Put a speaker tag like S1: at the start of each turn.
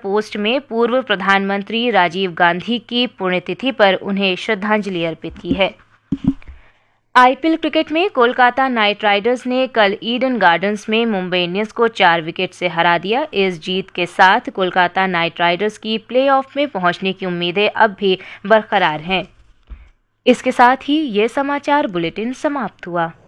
S1: Post में पूर्व प्रधानमंत्री राजीव गांधी की पुण्यतिथि पर उन्हें श्रद्धांजलि अर्पित की है। आईपीएल क्रिकेट में कोलकाता नाइट राइडर्स ने कल ईडन गार्डन्स में मुंबई इंडियंस को 4 विकेट से हरा दिया। इस जीत के साथ कोलकाता नाइट राइडर्स की प्लेऑफ में पहुंचने की उम्मीदें अब भी बरकरार हैं। इसके साथ ही ये समाचार बुलेटिन समाप्त हुआ।